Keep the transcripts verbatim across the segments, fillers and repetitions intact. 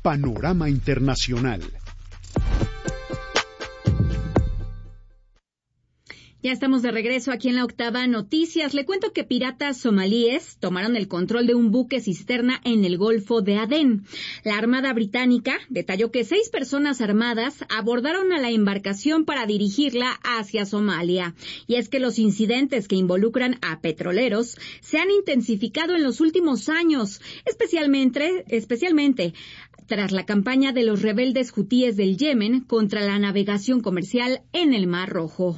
Panorama Internacional. Ya estamos de regreso aquí en la Octava Noticias. Le cuento que piratas somalíes tomaron el control de un buque cisterna en el Golfo de Adén. La Armada Británica detalló que seis personas armadas abordaron a la embarcación para dirigirla hacia Somalia. Y es que los incidentes que involucran a petroleros se han intensificado en los últimos años, especialmente, especialmente tras la campaña de los rebeldes hutíes del Yemen contra la navegación comercial en el Mar Rojo.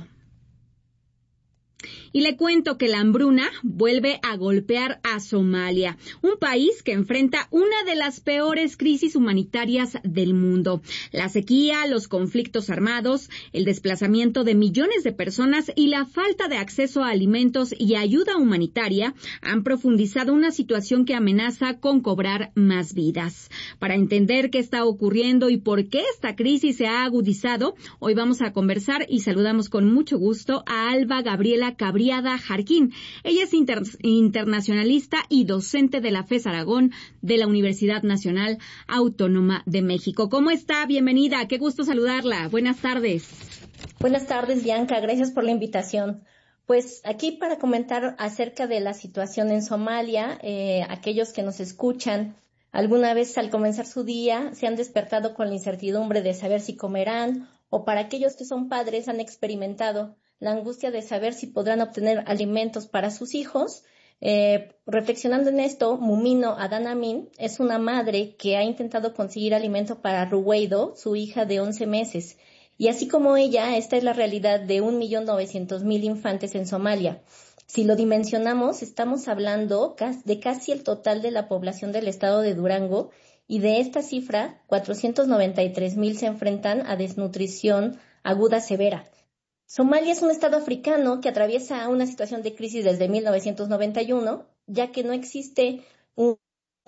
Y le cuento que la hambruna vuelve a golpear a Somalia, un país que enfrenta una de las peores crisis humanitarias del mundo. La sequía, los conflictos armados, el desplazamiento de millones de personas y la falta de acceso a alimentos y ayuda humanitaria han profundizado una situación que amenaza con cobrar más vidas. Para entender qué está ocurriendo y por qué esta crisis se ha agudizado, hoy vamos a conversar y saludamos con mucho gusto a Alba Gabriela Cabriada Jarquín. Ella es inter, internacionalista y docente de la FES Aragón de la Universidad Nacional Autónoma de México. ¿Cómo está? Bienvenida. Qué gusto saludarla. Buenas tardes. Buenas tardes, Bianca. Gracias por la invitación. Pues aquí para comentar acerca de la situación en Somalia, eh, aquellos que nos escuchan, alguna vez al comenzar su día se han despertado con la incertidumbre de saber si comerán, o para aquellos que son padres han experimentado la angustia de saber si podrán obtener alimentos para sus hijos. Eh, reflexionando en esto, Mumino Adán Amin es una madre que ha intentado conseguir alimento para Ruweido, su hija de once meses. Y así como ella, esta es la realidad de un millón novecientos mil infantes en Somalia. Si lo dimensionamos, estamos hablando de casi el total de la población del estado de Durango, y de esta cifra, cuatrocientos noventa y tres mil se enfrentan a desnutrición aguda severa. Somalia es un estado africano que atraviesa una situación de crisis desde mil novecientos noventa y uno, ya que no existe un,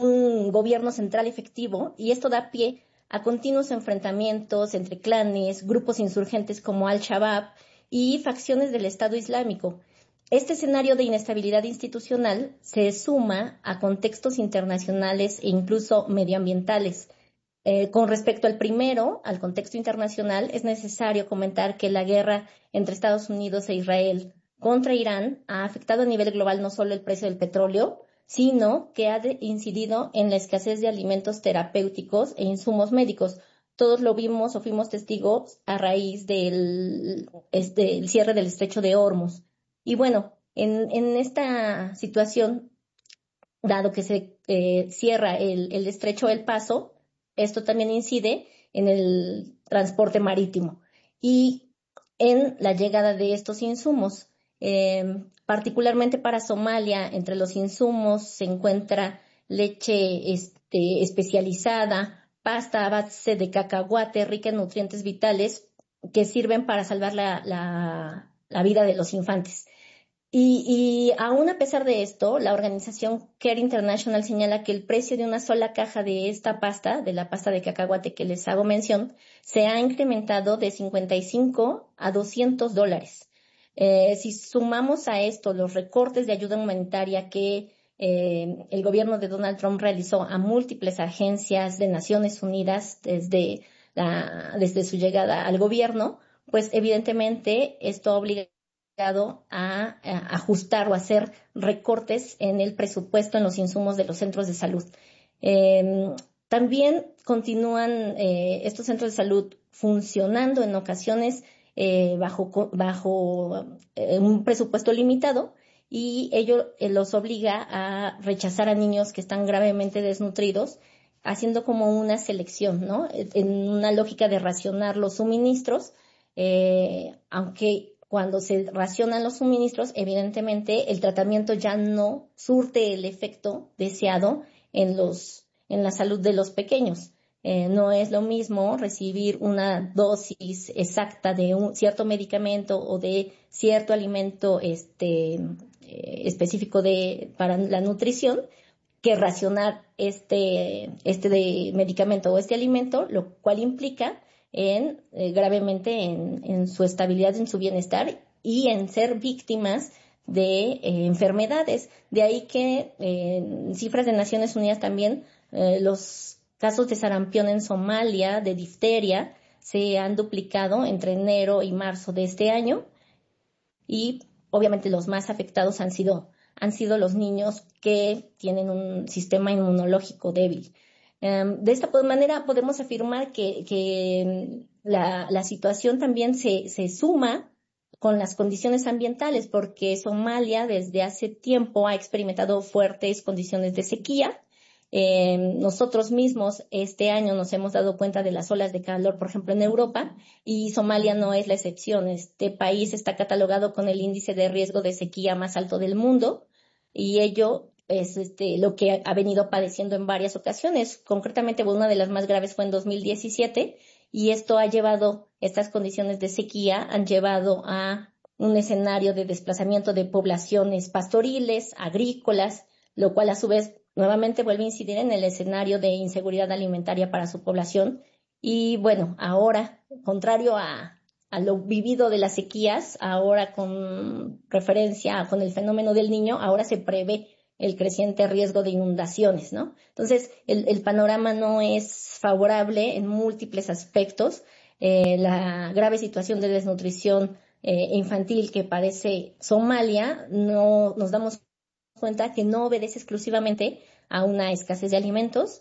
un gobierno central efectivo, y esto da pie a continuos enfrentamientos entre clanes, grupos insurgentes como Al-Shabaab y facciones del Estado Islámico. Este escenario de inestabilidad institucional se suma a contextos internacionales e incluso medioambientales. Eh, con respecto al primero, al contexto internacional, es necesario comentar que la guerra entre Estados Unidos e Israel contra Irán ha afectado a nivel global no solo el precio del petróleo, sino que ha de, incidido en la escasez de alimentos terapéuticos e insumos médicos. Todos lo vimos o fuimos testigos a raíz del este, el cierre del estrecho de Hormuz. Y bueno, en, en esta situación, dado que se eh, cierra el, el estrecho El Paso, esto también incide en el transporte marítimo y en la llegada de estos insumos. Eh, particularmente para Somalia, entre los insumos se encuentra leche este, especializada, pasta a base de cacahuate rica en nutrientes vitales que sirven para salvar la, la, la vida de los infantes. Y, y aún a pesar de esto, la organización Care International señala que el precio de una sola caja de esta pasta, de la pasta de cacahuate que les hago mención, se ha incrementado de cincuenta y cinco a doscientos dólares. Eh, si sumamos a esto los recortes de ayuda humanitaria que eh, el gobierno de Donald Trump realizó a múltiples agencias de Naciones Unidas desde, la, desde su llegada al gobierno, pues evidentemente esto obliga a, a ajustar o hacer recortes en el presupuesto en los insumos de los centros de salud. Eh, también continúan eh, estos centros de salud funcionando en ocasiones eh, bajo, bajo eh, un presupuesto limitado, y ello eh, los obliga a rechazar a niños que están gravemente desnutridos, haciendo como una selección, ¿no? En una lógica de racionar los suministros, eh, aunque cuando se racionan los suministros, evidentemente el tratamiento ya no surte el efecto deseado en los, en la salud de los pequeños. Eh, no es lo mismo recibir una dosis exacta de un cierto medicamento o de cierto alimento este, eh, específico de, para la nutrición, que racionar este, este de medicamento o este alimento, lo cual implica en eh, gravemente en, en su estabilidad, en su bienestar y en ser víctimas de eh, enfermedades. De ahí que eh, en cifras de Naciones Unidas también eh, los casos de sarampión en Somalia, de difteria, se han duplicado entre enero y marzo de este año. Y obviamente los más afectados han sido, han sido los niños que tienen un sistema inmunológico débil. Um, de esta manera podemos afirmar que, que la, la situación también se, se suma con las condiciones ambientales, porque Somalia desde hace tiempo ha experimentado fuertes condiciones de sequía. Eh, nosotros mismos este año nos hemos dado cuenta de las olas de calor, por ejemplo, en Europa, y Somalia no es la excepción. Este país está catalogado con el índice de riesgo de sequía más alto del mundo, y ello es este, lo que ha venido padeciendo en varias ocasiones. Concretamente, una de las más graves fue en dos mil diecisiete, y esto ha llevado, estas condiciones de sequía han llevado a un escenario de desplazamiento de poblaciones pastoriles, agrícolas, lo cual a su vez nuevamente vuelve a incidir en el escenario de inseguridad alimentaria para su población. Y bueno, ahora, contrario a, a lo vivido de las sequías, ahora con referencia con el fenómeno del Niño, ahora se prevé el creciente riesgo de inundaciones, ¿no? Entonces, el, el panorama no es favorable en múltiples aspectos. Eh, la grave situación de desnutrición eh, infantil que padece Somalia, no nos damos cuenta que no obedece exclusivamente a una escasez de alimentos,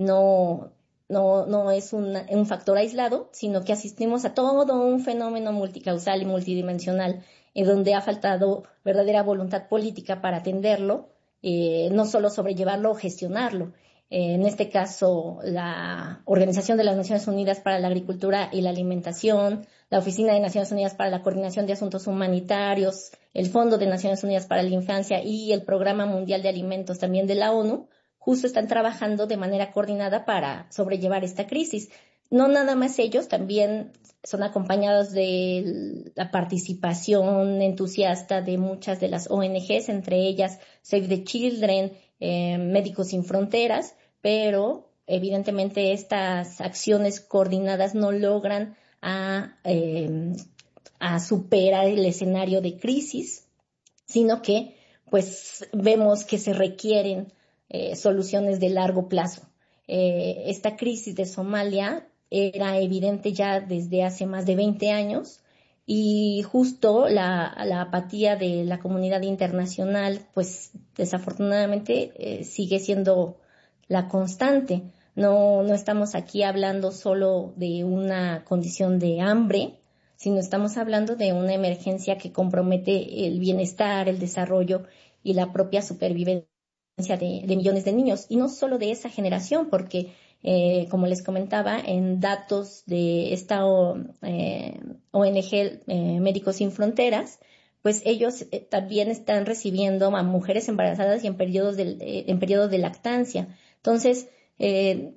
no, no, no es un, un factor aislado, sino que asistimos a todo un fenómeno multicausal y multidimensional, en donde ha faltado verdadera voluntad política para atenderlo, eh, no solo sobrellevarlo o gestionarlo. Eh, en este caso, la Organización de las Naciones Unidas para la Agricultura y la Alimentación, la Oficina de Naciones Unidas para la Coordinación de Asuntos Humanitarios, el Fondo de Naciones Unidas para la Infancia y el Programa Mundial de Alimentos también de la ONU, justo están trabajando de manera coordinada para sobrellevar esta crisis. No nada más ellos, también son acompañados de la participación entusiasta de muchas de las O N Ges, entre ellas Save the Children, eh, Médicos Sin Fronteras, pero evidentemente estas acciones coordinadas no logran a, eh, a superar el escenario de crisis, sino que pues vemos que se requieren eh, soluciones de largo plazo. Eh, esta crisis de Somalia era evidente ya desde hace más de veinte años y justo la, la apatía de la comunidad internacional pues desafortunadamente eh, sigue siendo la constante. No, no estamos aquí hablando solo de una condición de hambre, sino estamos hablando de una emergencia que compromete el bienestar, el desarrollo y la propia supervivencia de, de millones de niños. Y no solo de esa generación, porque Eh, como les comentaba, en datos de esta o, eh, O N G eh, Médicos Sin Fronteras, pues ellos eh, también están recibiendo a mujeres embarazadas y en periodos de, eh, en periodos de lactancia. Entonces, eh,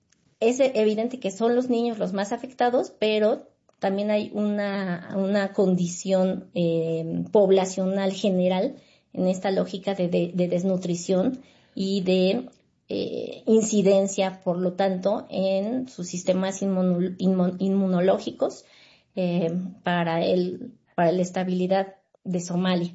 es evidente que son los niños los más afectados, pero también hay una, una condición eh, poblacional general en esta lógica de, de, de desnutrición y de Eh, incidencia, por lo tanto, en sus sistemas inmunol- inmun- inmunológicos eh, para el, para la estabilidad de Somalia.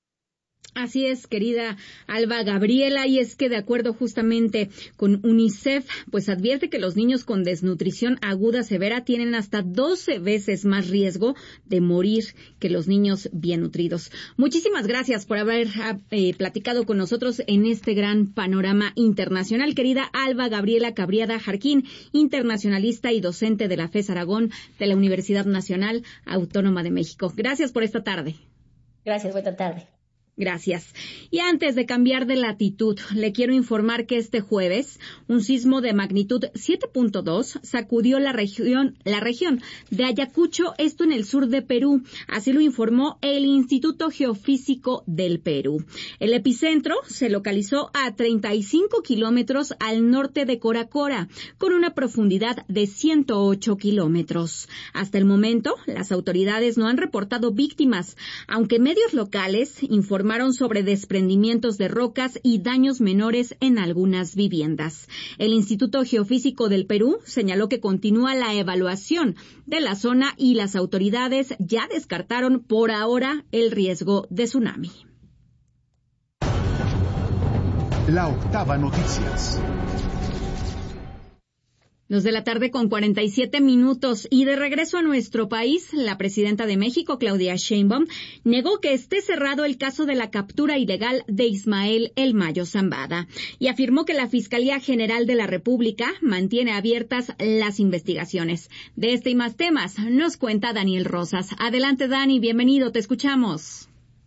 Así es, querida Alba Gabriela, y es que de acuerdo justamente con UNICEF, pues advierte que los niños con desnutrición aguda severa tienen hasta doce veces más riesgo de morir que los niños bien nutridos. Muchísimas gracias por haber eh, platicado con nosotros en este gran panorama internacional, querida Alba Gabriela Cabriada Jarquín, internacionalista y docente de la FES Aragón de la Universidad Nacional Autónoma de México. Gracias por esta tarde. Gracias, buena tarde. Gracias. Y antes de cambiar de latitud, le quiero informar que este jueves un sismo de magnitud siete punto dos sacudió la región, la región de Ayacucho, esto en el sur de Perú. Así lo informó el Instituto Geofísico del Perú. El epicentro se localizó a treinta y cinco kilómetros al norte de Coracora, con una profundidad de ciento ocho kilómetros. Hasta el momento, las autoridades no han reportado víctimas, aunque medios locales informaron sobre desprendimientos de rocas y daños menores en algunas viviendas. El Instituto Geofísico del Perú señaló que continúa la evaluación de la zona y las autoridades ya descartaron por ahora el riesgo de tsunami. La Octava Noticias. Dos de la tarde con cuarenta y siete minutos. Y de regreso a nuestro país, la presidenta de México, Claudia Sheinbaum, negó que esté cerrado el caso de la captura ilegal de Ismael El Mayo Zambada y afirmó que la Fiscalía General de la República mantiene abiertas las investigaciones. De este y más temas nos cuenta Daniel Rosas. Adelante, Dani, bienvenido, te escuchamos.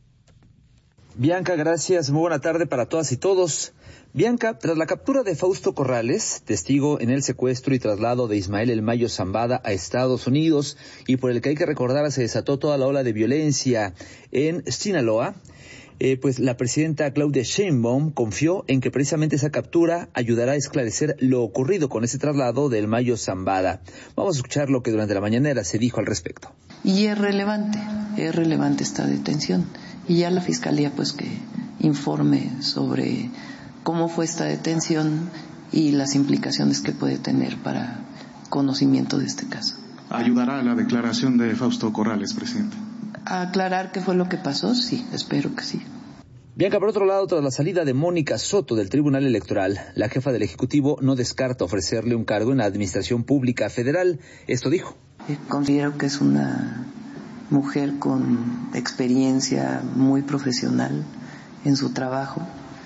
Bianca, gracias. Muy buena tarde para todas y todos. Bianca, tras la captura de Fausto Corrales, testigo en el secuestro y traslado de Ismael El Mayo Zambada a Estados Unidos, y por el que hay que recordar se desató toda la ola de violencia en Sinaloa, eh, pues la presidenta Claudia Sheinbaum confió en que precisamente esa captura ayudará a esclarecer lo ocurrido con ese traslado de El Mayo Zambada. Vamos a escuchar lo que durante la mañanera se dijo al respecto. Y es relevante, es relevante esta detención. Y ya la Fiscalía pues que informe sobre cómo fue esta detención y las implicaciones que puede tener para conocimiento de este caso. ¿Ayudará a la declaración de Fausto Corrales, presidente? ¿A aclarar qué fue lo que pasó? Sí, espero que sí. Bianca, por otro lado, tras la salida de Mónica Soto del Tribunal Electoral, la jefa del Ejecutivo no descarta ofrecerle un cargo en la Administración Pública Federal. Esto dijo. Considero que es una mujer con experiencia muy profesional en su trabajo.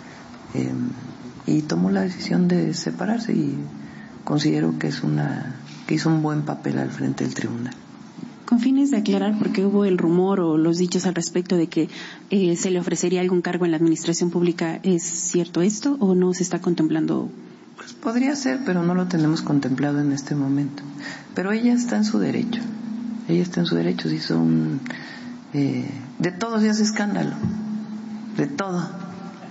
Eh, y tomó la decisión de separarse y considero que es una que hizo un buen papel al frente del tribunal. Con fines de aclarar por qué hubo el rumor o los dichos al respecto de que eh, se le ofrecería algún cargo en la administración pública, ¿es cierto esto o no se está contemplando? Pues podría ser, pero no lo tenemos contemplado en este momento. Pero ella está en su derecho, ella está en su derecho, si son eh, de todo se hace escándalo, de todo.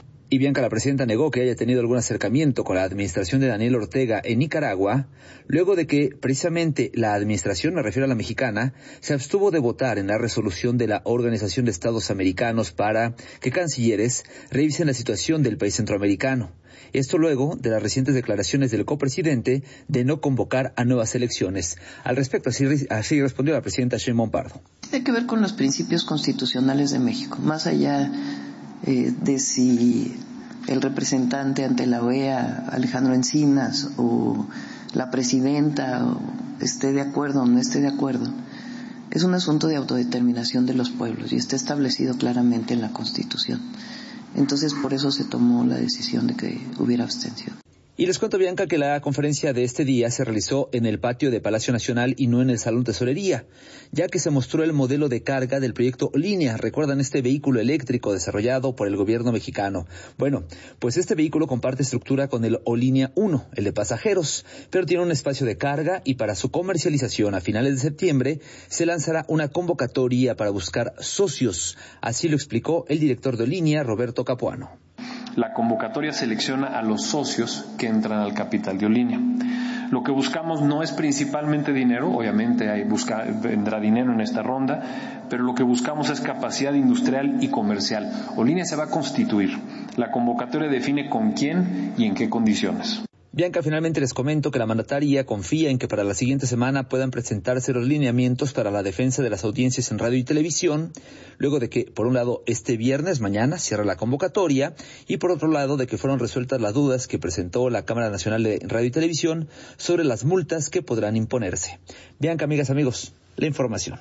Y Bianca, la presidenta negó que haya tenido algún acercamiento con la administración de Daniel Ortega en Nicaragua, luego de que precisamente la administración, me refiero a la mexicana, se abstuvo de votar en la resolución de la Organización de Estados Americanos para que cancilleres revisen la situación del país centroamericano. Esto luego de las recientes declaraciones del copresidente de no convocar a nuevas elecciones. Al respecto, así, así respondió la presidenta Sheinbaum Pardo. Tiene que ver con los principios constitucionales de México, más allá Eh, de si el representante ante la O E A, Alejandro Encinas, o la presidenta o esté de acuerdo o no esté de acuerdo, es un asunto de autodeterminación de los pueblos y está establecido claramente en la Constitución. Entonces, por eso se tomó la decisión de que hubiera abstención. Y les cuento, Bianca, que la conferencia de este día se realizó en el patio de Palacio Nacional y no en el Salón Tesorería, ya que se mostró el modelo de carga del proyecto Línea. ¿Recuerdan este vehículo eléctrico desarrollado por el gobierno mexicano? Bueno, pues este vehículo comparte estructura con el O-Línea uno, el de pasajeros, pero tiene un espacio de carga y para su comercialización a finales de septiembre se lanzará una convocatoria para buscar socios. Así lo explicó el director de Línea, Roberto Capuano. La convocatoria selecciona a los socios que entran al capital de Olínea. Lo que buscamos no es principalmente dinero, obviamente hay busca, vendrá dinero en esta ronda, pero lo que buscamos es capacidad industrial y comercial. Olínea se va a constituir. La convocatoria define con quién y en qué condiciones. Bianca, finalmente les comento que la mandataria confía en que para la siguiente semana puedan presentarse los lineamientos para la defensa de las audiencias en radio y televisión, luego de que, por un lado, este viernes, mañana, cierra la convocatoria, y por otro lado, de que fueron resueltas las dudas que presentó la Cámara Nacional de Radio y Televisión sobre las multas que podrán imponerse. Bianca, amigas, amigos, la información.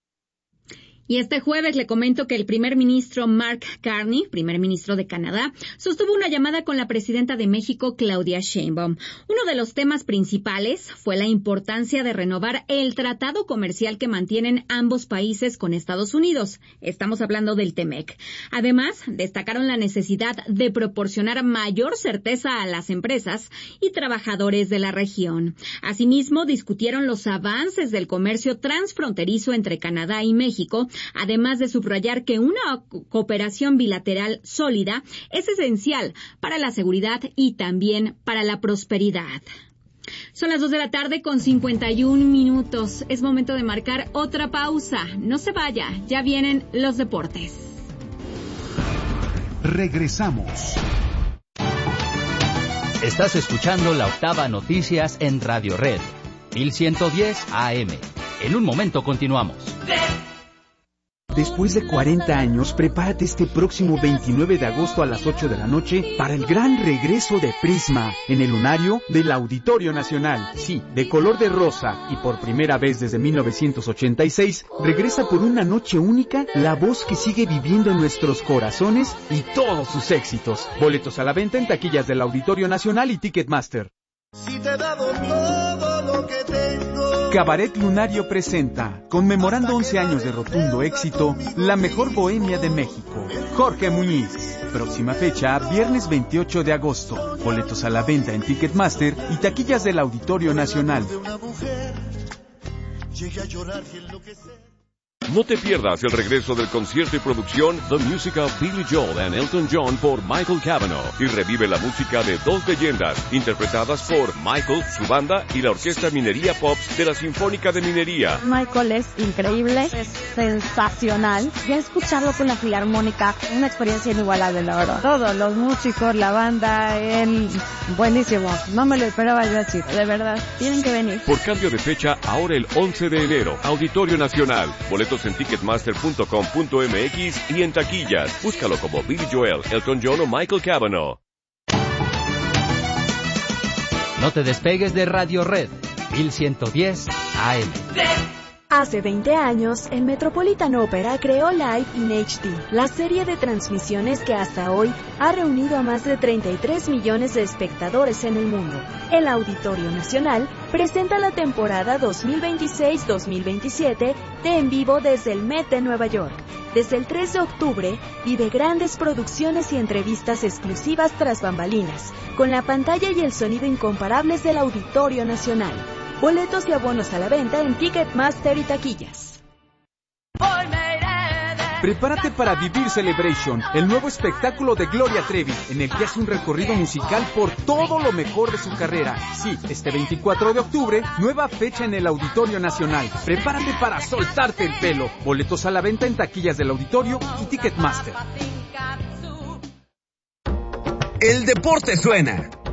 Y este jueves le comento que el primer ministro Mark Carney, primer ministro de Canadá, sostuvo una llamada con la presidenta de México, Claudia Sheinbaum. Uno de los temas principales fue la importancia de renovar el tratado comercial que mantienen ambos países con Estados Unidos. Estamos hablando del TEMEC. Además, destacaron la necesidad de proporcionar mayor certeza a las empresas y trabajadores de la región. Asimismo, discutieron los avances del comercio transfronterizo entre Canadá y México, además de subrayar que una cooperación bilateral sólida es esencial para la seguridad y también para la prosperidad. Son las dos de la tarde con cincuenta y un minutos. Es momento de marcar otra pausa. No se vaya, ya vienen los deportes. Regresamos. Estás escuchando La Octava Noticias en Radio Red, mil ciento diez A M. En un momento continuamos. Después de cuarenta años, prepárate este próximo veintinueve de agosto a las ocho de la noche para el gran regreso de Prisma en el lunario del Auditorio Nacional. Sí, de color de rosa y por primera vez desde mil novecientos ochenta y seis, regresa por una noche única la voz que sigue viviendo en nuestros corazones y todos sus éxitos. Boletos a la venta en taquillas del Auditorio Nacional y Ticketmaster. Si te he dado todo lo que tengo. Cabaret Lunario presenta, conmemorando once años de rotundo éxito, la mejor bohemia de México, Jorge Muñiz. Próxima fecha, viernes veintiocho de agosto. Boletos a la venta en Ticketmaster y taquillas del Auditorio Nacional. No te pierdas el regreso del concierto y producción The Music of Billy Joel and Elton John por Michael Cavanaugh y revive la música de dos leyendas interpretadas por Michael, su banda y la Orquesta Minería Pops de la Sinfónica de Minería. Michael es increíble, es sensacional. Ya escucharlo con la Filarmónica, una experiencia inigualable, la verdad. Todos los músicos, la banda, él, buenísimo. No me lo esperaba yo así, de verdad. Tienen que venir. Por cambio de fecha, ahora el once de enero, Auditorio Nacional. Boletos en ticketmaster punto com punto m x y en taquillas. Búscalo como Billy Joel, Elton John o Michael Cavanaugh. No te despegues de Radio Red, mil ciento diez A M. Hace veinte años, el Metropolitan Opera creó Live in H D, la serie de transmisiones que hasta hoy ha reunido a más de treinta y tres millones de espectadores en el mundo. El Auditorio Nacional presenta la temporada dos mil veintiséis dos mil veintisiete de En Vivo desde el Met de Nueva York. Desde el tres de octubre, vive grandes producciones y entrevistas exclusivas tras bambalinas, con la pantalla y el sonido incomparables del Auditorio Nacional. Boletos y abonos a la venta en Ticketmaster y taquillas. Prepárate para vivir Celebration, el nuevo espectáculo de Gloria Trevi, en el que hace un recorrido musical por todo lo mejor de su carrera. Sí, este veinticuatro de octubre, nueva fecha en el Auditorio Nacional. Prepárate para soltarte el pelo. Boletos a la venta en taquillas del Auditorio y Ticketmaster. El deporte suena.